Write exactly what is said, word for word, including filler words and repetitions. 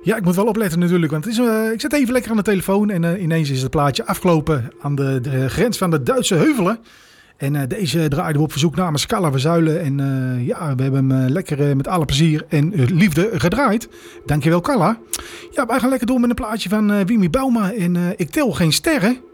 Ja, ik moet wel opletten natuurlijk, want het is, uh, ik zit even lekker aan de telefoon en uh, ineens is het plaatje afgelopen aan de, de grens van de Duitse heuvelen. En uh, deze draaiden we op verzoek namens Calla Verzuilen. En uh, ja, we hebben hem uh, lekker uh, met alle plezier en uh, liefde gedraaid. Dankjewel, Calla. Ja, wij gaan lekker door met een plaatje van uh, Wimi Bauma en uh, Ik tel geen sterren.